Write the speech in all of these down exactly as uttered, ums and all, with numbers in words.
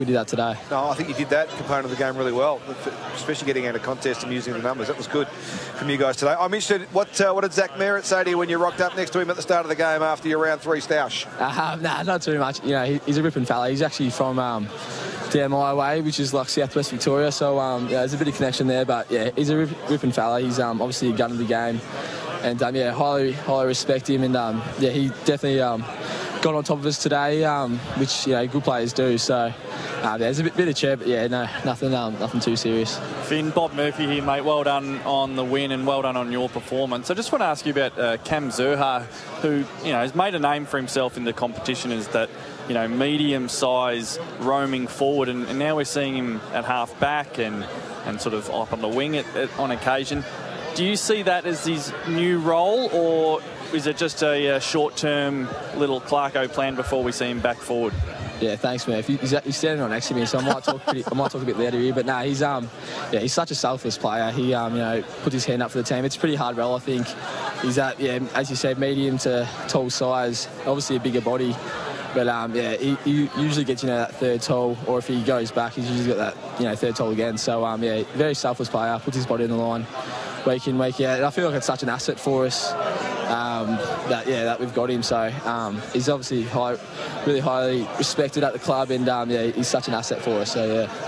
we did that today. No, I think you did that component of the game really well, especially getting out of contest and using the numbers. That was good from you guys today. I'm interested, what uh, what did Zach Merritt say to you when you rocked up next to him at the start of the game after your round three stoush? Uh, nah, not too much. You know, he, he's a ripping fella. He's actually from um, down my way, which is like southwest Victoria. So um, yeah, there's a bit of connection there. But yeah, he's a rip, ripping fella. He's um, obviously a gun of the game, and um, yeah, highly highly respect him. And um, yeah, he definitely um, got on top of us today, um, which you know good players do. So. Uh, there's a bit, bit of chair, but yeah, no, nothing, um, nothing too serious. Finn, Bob Murphy here, mate. Well done on the win and well done on your performance. I just want to ask you about uh, Cam Zurhaar, who you know has made a name for himself in the competition as that you know medium size roaming forward, and, and now we're seeing him at half back and and sort of up on the wing at, at, on occasion. Do you see that as his new role, or is it just a, a short-term little Clarko plan before we see him back forward? Yeah, thanks, man. He's, he's standing on next to me, so I might talk pretty, I might talk a bit louder here. But no, nah, he's um, yeah, he's such a selfless player. He um, you know, puts his hand up for the team. It's a pretty hard role, I think. He's at yeah, as you said, medium to tall size. Obviously a bigger body, but um, yeah, he, he usually gets you know that third tall, or if he goes back, he's usually got that you know third tall again. So um, yeah, very selfless player. Puts his body on the line, week in, week out. And I feel like it's such an asset for us. Um, that yeah, that we've got him. So um, he's obviously high, really highly respected at the club, and um, yeah, he's such an asset for us. So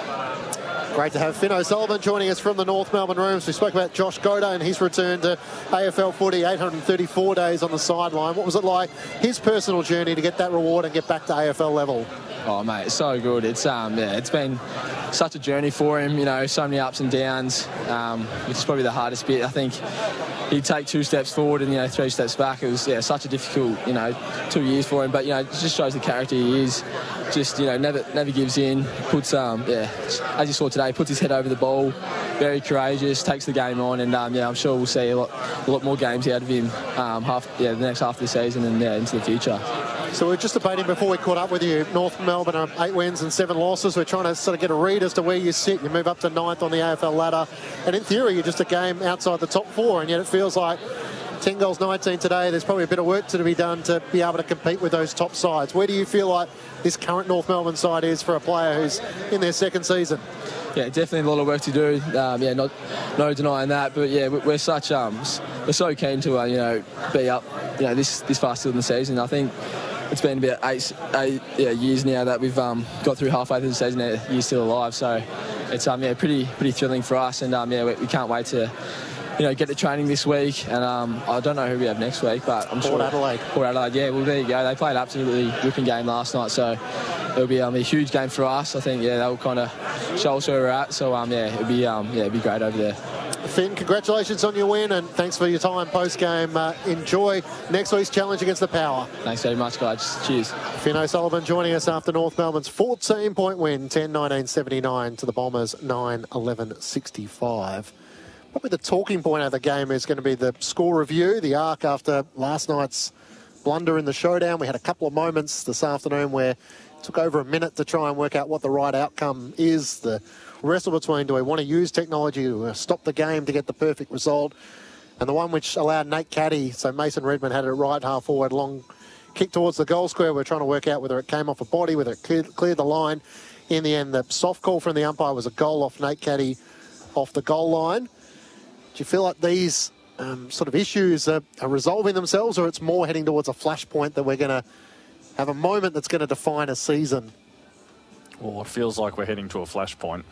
yeah. Great to have Finn O'Sullivan joining us from the North Melbourne Rooms. We spoke about Josh Goda and his return to A F L footy, eight hundred thirty-four days on the sideline. What was it like, his personal journey to get that reward and get back to A F L level? Oh mate, it's so good. It's um yeah, it's been such a journey for him. You know, so many ups and downs, um, which is probably the hardest bit. I think he'd take two steps forward and you know three steps back. It was yeah such a difficult you know two years for him. But you know it just shows the character he is. Just you know never never gives in. Puts um yeah as you saw today, puts his head over the ball. Very courageous. Takes the game on, and um, yeah I'm sure we'll see a lot a lot more games out of him. Um, half yeah the next half of the season and yeah into the future. So we were just debating before we caught up with you, North Melbourne are eight wins and seven losses. We're trying to sort of get a read as to where you sit. You move up to ninth on the A F L ladder. And in theory, you're just a game outside the top four. And yet it feels like ten goals, nineteen today. There's probably a bit of work to be done to be able to compete with those top sides. Where do you feel like this current North Melbourne side is for a player who's in their second season? Yeah, definitely a lot of work to do. Um, yeah, not no denying that. But yeah, we're such um, we're so keen to uh, you know be up you know this this far still in the season. I think it's been about eight, eight yeah, years now that we've um, got through halfway through the season. Year still alive, so it's um yeah pretty pretty thrilling for us, and um yeah we, we can't wait to you know get to training this week. And um I don't know who we have next week, but I'm Port sure Adelaide. Port Adelaide, yeah. Well, there you go. They played an absolutely ripping game last night, so it'll be um, a huge game for us. I think yeah that will kind of show us where we're at. So um yeah it'll be um yeah it'll be great over there. Finn, congratulations on your win and thanks for your time post-game. Uh, enjoy next week's challenge against the Power. Thanks very much, guys. Cheers. Finn O'Sullivan joining us after North Melbourne's fourteen-point win, ten nineteen seventy-nine to the Bombers, nine eleven sixty-five. Probably the talking point of the game is going to be the score review, the arc after last night's blunder in the showdown. We had a couple of moments this afternoon where it took over a minute to try and work out what the right outcome is. The wrestle between do we want to use technology to stop the game to get the perfect result, and the one which allowed Nate Caddy, so Mason Redmond had it right half forward, long kick towards the goal square. We're trying to work out whether it came off a body, whether it cleared, cleared the line. In the end, the soft call from the umpire was a goal off Nate Caddy off the goal line. Do you feel like these um, sort of issues are, are resolving themselves, or it's more heading towards a flashpoint that we're going to have a moment that's going to define a season? Well, it feels like we're heading to a flashpoint.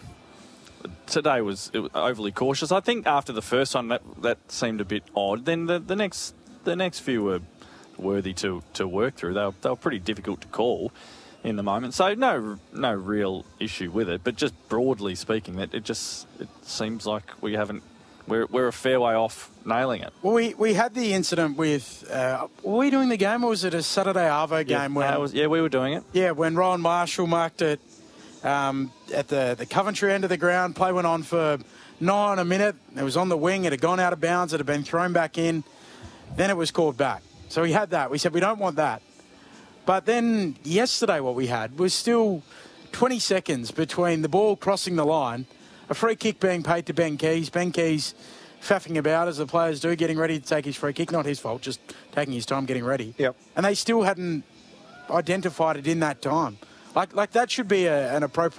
Today was, it was overly cautious. I think after the first one that that seemed a bit odd. Then the, the next the next few were worthy to, to work through. They were, they were pretty difficult to call in the moment. So no no real issue with it. But just broadly speaking, that it just it seems like we haven't we're we're a fair way off nailing it. Well, we, we had the incident with uh, were we doing the game or was it a Saturday Arvo game? Yeah, when, uh, was, yeah, we were doing it. Yeah, when Rowan Marshall marked it. Um, at the, the Coventry end of the ground, play went on for nine a minute. It was on the wing. It had gone out of bounds. It had been thrown back in. Then it was called back. So we had that. We said we don't want that. But then yesterday what we had was still twenty seconds between the ball crossing the line, a free kick being paid to Ben Keys. Ben Keys faffing about as the players do, getting ready to take his free kick. Not his fault, just taking his time getting ready. Yep. And they still hadn't identified it in that time. Like, like that should be a, an appropriate